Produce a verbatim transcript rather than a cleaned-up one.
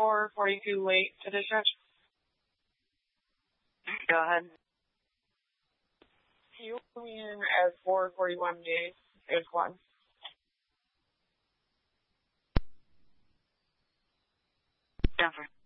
four forty-two late to discharge. Go ahead. You come in as four forty-one days is one. Denver.